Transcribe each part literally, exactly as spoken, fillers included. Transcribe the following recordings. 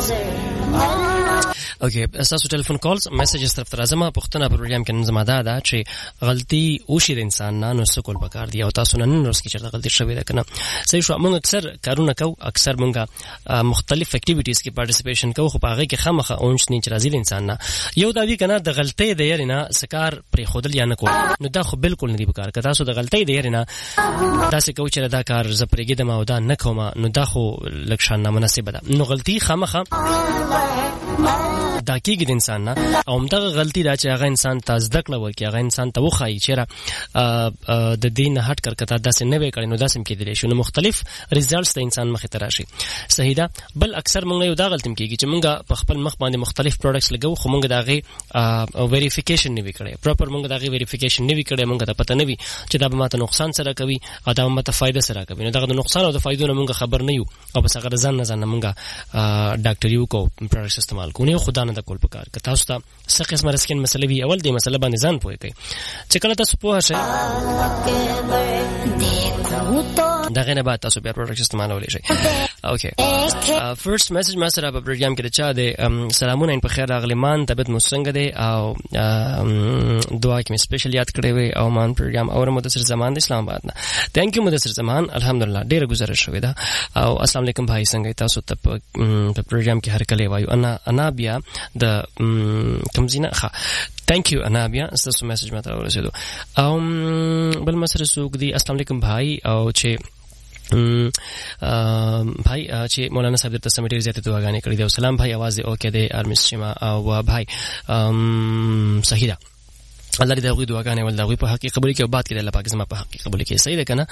اوکے تاسو ټلیفون کالز میسجز طرف راځم پښتنه پروګرام کې نن زماده ده چې غلطي وشي د انسان نه نو سکول پکار دی او تاسو نن روز کې چې غلطي شوې ده کنه صحیح شو موږ اکثر کارونه کوو اکثر موږ مختلف اکټیویټیز کې پارټیسیپیشن کوو خو هغه کې خامخه اونچ نه چې راځي د انسان نه یو دا وی کنه د غلطۍ د یاري نه سکار پر خودل یا نه کول نو دا خو بالکل نه دی پکار که تاسو د غلطۍ د یاري نه تاسو کوم چې دا کار زپرګې د ما او دا نه کوم نو دا خو لکشان نامناسب ده نو غلطي خامخه دا کېږي د انسان نه او همدغه غلطي دا چې هغه انسان ته زده کړه ورکړي هغه انسان ته وښایي چېرې د دې نه هټ کر کته داسې نه وی کړی نو داسې هم کېدلی شي نو مختلف ریزلټس د انسان مخې ته راشي صحیح ده بل اکثر موږ یو دا غلطي هم کېږي چې موږ په خپل مخ باندې مختلف پروډکټس لګو خو موږ د هغې ویریفیکیشن نه وي کړی پراپر موږ د هغې ویریفیکیشن نه وي کړی موږ ته پته نه وي چې دا به ماته نقصان سره کوي او دا به ماته فایده سره کوي نو دغه د نقصان او د فایدو نه موږ خبر نه یو او بس هغه د ځان نه ځان نه موږ ډاکټري وکړو پروډکټس استعمال کوو نه خدا نه د کول پکار که تاسو ته څه قسمه رسکین مسله وي اول دې مسله باندې ځان پوهه کوي چې کله تاسو پوه شئ دغه نه بعد تاسو بیا پروډکټ استعمالولی شئ اوکې فرست میسج ما سره په پروګرام کې چا دی سلامونه ان په خیر راغلی مان طبیعت مو څنګه دی او دعا کې مې سپیشل یاد کړی وي او مان پروګرام اور مدثر زمان د اسلام آباد نه ثانک یو مدثر زمان الحمدلله ډیره گزارش شوې ده او السلام علیکم بھائی څنګه تاسو ته په پروګرام کې هر کله وایو انا انا بیا د کمزینه ښه ثانک یو انا بیا تاسو میسج ماته ورسېدو او بل مسره سوق دی السلام علیکم بھائی او چې भाई چې مولانا صاحب د تسمیټ زیاته دعاګانې کړې دي او سلام भाई आवाज اوکې دی ارمس شما او भाई صحیح ده الله دې دغه دعاګانې ول دغه په حقیقت قبول کړي او بعد کې الله پاک زما په حقیقت قبول کړي صحیح ده کنه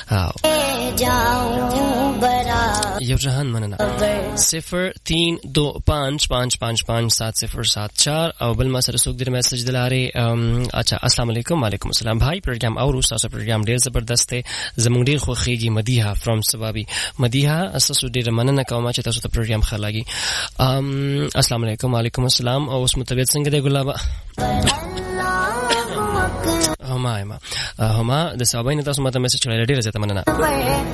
یو جهان مننه صفر تین دو پانچ پانچ پانچ پانچ سات صفر سات چار او بل ما سره څوک د میسج دلاره اچھا السلام علیکم وعلیکم السلام भाई پروګرام او تاسو پروګرام ډیر زبردست دی زموږ ډیر خوخیږي مدیحه فرام سوابي مدیحه تاسو ډیر مننه کوم چې تاسو ته پروګرام خلاږي السلام علیکم وعلیکم السلام او اوس متبیت څنګه دی ګلابا هما هما هما د صاحبین تاسو ماته میسج کړل ډیر زیاته مننه